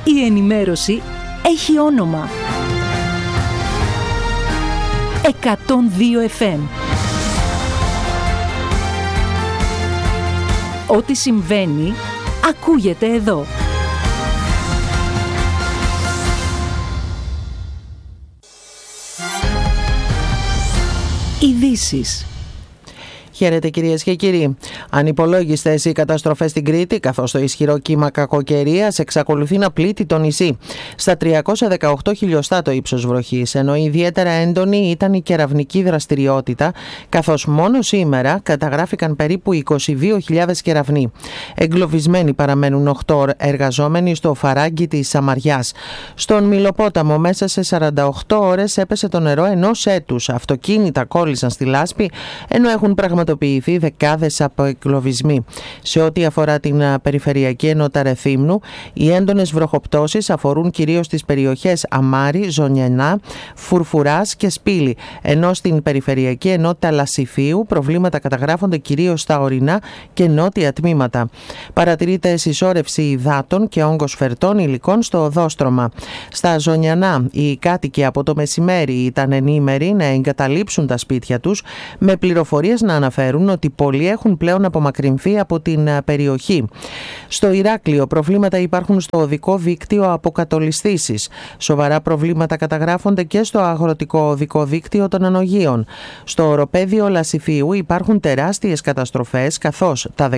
Η ενημέρωση έχει όνομα. 102 FM. Ό,τι συμβαίνει, ακούγεται εδώ. Ειδήσεις. Χαίρετε κυρίες και κύριοι. Ανυπολόγιστες οι καταστροφές στην Κρήτη, καθώς το ισχυρό κύμα κακοκαιρίας εξακολουθεί να πλήττει το νησί. Στα 318 χιλιοστά το ύψος βροχής, ενώ ιδιαίτερα έντονη ήταν η κεραυνική δραστηριότητα, καθώς μόνο σήμερα καταγράφηκαν περίπου 22.000 κεραυνοί. Εγκλωβισμένοι παραμένουν 8 εργαζόμενοι στο φαράγγι της Σαμαριάς. Στον Μυλοπόταμο μέσα σε 48 ώρες έπεσε το νερό ενός έτους. Αυτοκίνητα κόλλησαν στη λάσπη, ενώ έχουν πραγματοποιηθεί δεκάδες αποεγκλωβισμοί. Σε ό,τι αφορά την περιφερειακή ενότητα Ρεθύμνου, οι έντονες βροχοπτώσεις αφορούν κυρίως τις περιοχές Αμάρι, Ζωνιανά, Φουρφουράς και Σπήλη, ενώ στην περιφερειακή ενότητα Λασιφίου προβλήματα καταγράφονται κυρίως στα ορεινά και νότια τμήματα. Παρατηρείται συσσόρευση υδάτων και όγκος φερτών υλικών στο οδόστρωμα. Στα Ζωνιανά, οι κάτοικοι από το μεσημέρι ήταν ενήμεροι να εγκαταλείψουν τα σπίτια τους, με πληροφορίες να αναφέρουν ότι πολλοί έχουν πλέον απομακρυνθεί από την περιοχή. Στο Ηράκλειο προβλήματα υπάρχουν στο οδικό δίκτυο από κατολισθήσεις. Σοβαρά προβλήματα καταγράφονται και στο αγροτικό οδικό δίκτυο των Ανογείων. Στο οροπέδιο Λασιφίου υπάρχουν τεράστιες καταστροφές, καθώς τα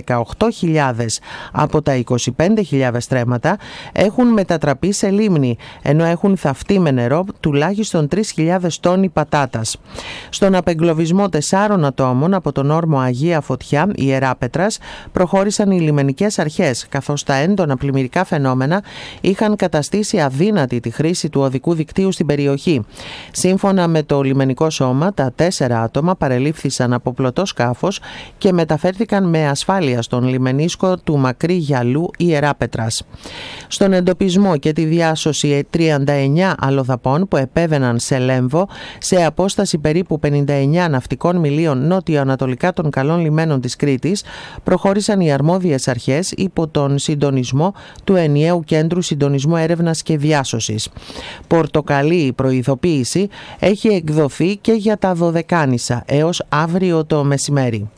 18.000 από τα 25.000 στρέμματα έχουν μετατραπεί σε λίμνη, ενώ έχουν θαυτεί με νερό τουλάχιστον 3.000 τόνοι πατάτας. Στον απεγκλωβισμό 4 ατόμων από τον όρμο Αγία Φωτιά, Ιερά Πέτρας, προχώρησαν οι λιμενικές αρχές, καθώς τα έντονα πλημμυρικά φαινόμενα είχαν καταστήσει αδύνατη τη χρήση του οδικού δικτύου στην περιοχή. Σύμφωνα με το λιμενικό σώμα, τα 4 άτομα παρελήφθησαν από πλωτό σκάφος και μεταφέρθηκαν με ασφάλεια στον λιμενίσκο του Μακρύ Γιαλού, Ιερά Πέτρας. Στον εντοπισμό και τη διάσωση 39 αλλοδαπών που επέβαιναν σε Λέμβο, σε απόσταση περίπου 59 ναυτικών μιλίων νότιο-ανατολικά των καλών λιμένων της Κρήτης, προχώρησαν οι αρμόδιες αρχές υπό τον συντονισμό του Ενιαίου Κέντρου Συντονισμού Έρευνας και Διάσωσης. Πορτοκαλί προειδοποίηση έχει εκδοθεί και για τα Δωδεκάνησα έως αύριο το μεσημέρι.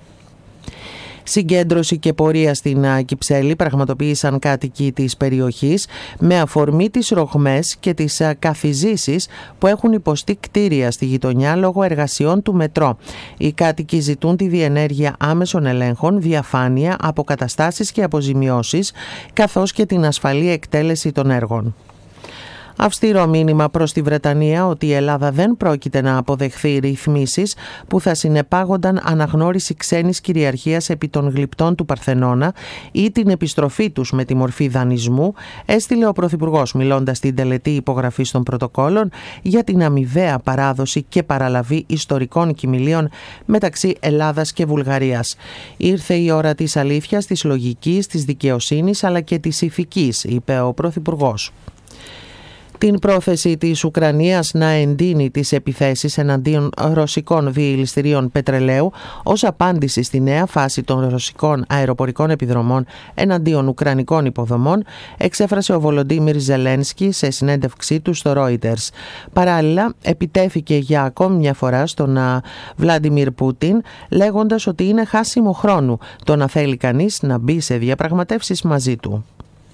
Συγκέντρωση και πορεία στην Κυψέλη πραγματοποίησαν κάτοικοι της περιοχής με αφορμή τις ρογμές και τις καθιζήσεις που έχουν υποστεί κτίρια στη γειτονιά λόγω εργασιών του μετρό. Οι κάτοικοι ζητούν τη διενέργεια άμεσων ελέγχων, διαφάνεια, αποκαταστάσεις και αποζημιώσεις, καθώς και την ασφαλή εκτέλεση των έργων. Αυστηρό μήνυμα προς τη Βρετανία ότι η Ελλάδα δεν πρόκειται να αποδεχθεί ρυθμίσεις που θα συνεπάγονταν αναγνώριση ξένης κυριαρχίας επί των γλυπτών του Παρθενώνα ή την επιστροφή τους με τη μορφή δανεισμού, έστειλε ο Πρωθυπουργός μιλώντας στην τελετή υπογραφής των πρωτοκόλων για την αμοιβαία παράδοση και παραλαβή ιστορικών κοιμηλίων μεταξύ Ελλάδας και Βουλγαρίας. Ήρθε η ώρα της αλήθειας, της λογικής, της δικαιοσύνης αλλά και της ηθικής, είπε ο Πρωθυπουργός. Την πρόθεση της Ουκρανίας να εντείνει τις επιθέσεις εναντίον ρωσικών διελιστηρίων πετρελαίου ως απάντηση στη νέα φάση των ρωσικών αεροπορικών επιδρομών εναντίον ουκρανικών υποδομών, εξέφρασε ο Βολοντίμιρ Ζελένσκι σε συνέντευξή του στο Reuters. Παράλληλα, επιτέθηκε για ακόμη μια φορά στον Βλάντιμιρ Πούτιν, λέγοντας ότι είναι χάσιμο χρόνου το να θέλει κανείς να μπει σε διαπραγματεύσεις μαζί του.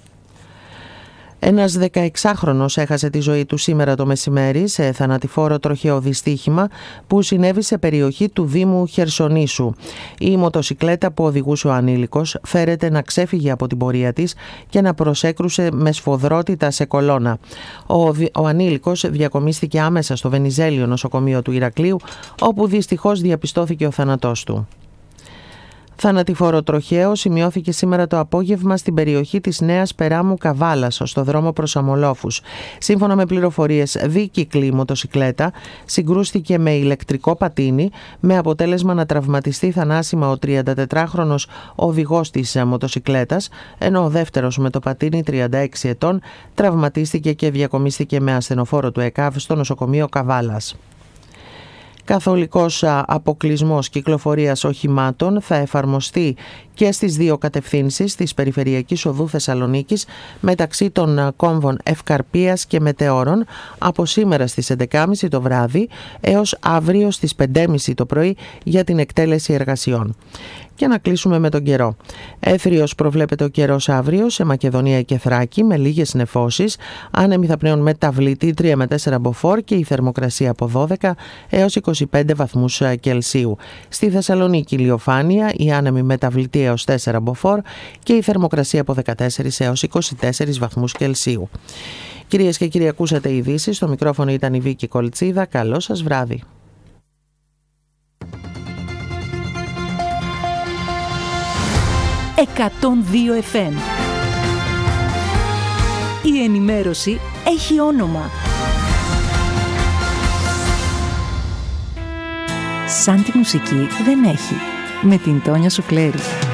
Ένας 16χρονος έχασε τη ζωή του σήμερα το μεσημέρι σε θανατηφόρο τροχαίο δυστύχημα που συνέβη σε περιοχή του Δήμου Χερσονήσου. Η μοτοσικλέτα που οδηγούσε ο ανήλικος φέρεται να ξέφυγε από την πορεία της και να προσέκρουσε με σφοδρότητα σε κολόνα. Ο ανήλικος διακομίστηκε άμεσα στο Βενιζέλιο νοσοκομείο του Ηρακλείου, όπου δυστυχώς διαπιστώθηκε ο θάνατός του. Θανατηφόρο τροχαίο σημειώθηκε σήμερα το απόγευμα στην περιοχή της Νέας Περάμου Καβάλας, στο δρόμο προς Αμολόφους. Σύμφωνα με πληροφορίες, δίκυκλη μοτοσικλέτα συγκρούστηκε με ηλεκτρικό πατίνι, με αποτέλεσμα να τραυματιστεί θανάσιμα ο 34χρονος οδηγός της μοτοσικλέτας, ενώ ο δεύτερος με το πατίνι 36 ετών τραυματίστηκε και διακομίστηκε με ασθενοφόρο του ΕΚΑΒ στο νοσοκομείο Καβάλας. Καθολικός αποκλεισμός κυκλοφορίας οχημάτων θα εφαρμοστεί και στις δύο κατευθύνσεις της Περιφερειακής Οδού Θεσσαλονίκης μεταξύ των κόμβων Ευκαρπίας και Μετεώρων από σήμερα στις 11.30 το βράδυ έως αύριο στις 5.30 το πρωί για την εκτέλεση εργασιών. Και να κλείσουμε με τον καιρό. Έθριος προβλέπεται ο καιρός αύριο σε Μακεδονία και Θράκη με λίγες νεφώσεις, άνεμοι θα πνέουν μεταβλητή 3 με 4 μποφόρ και η θερμοκρασία από 12 έως 25 βαθμούς Κελσίου. Στη Θεσσαλονίκη ηλιοφάνεια, η άνεμοι μεταβλητή έως 4 μποφόρ και η θερμοκρασία από 14 έως 24 βαθμούς Κελσίου. Κυρίες και κύριοι, ακούσατε ειδήσεις. Στο μικρόφωνο ήταν η Βίκη Κολτσίδα. Καλό σας βράδυ. «102 FM». Η ενημέρωση έχει όνομα. Σαν τη μουσική δεν έχει. Με την Τόνια Σουκλέρη.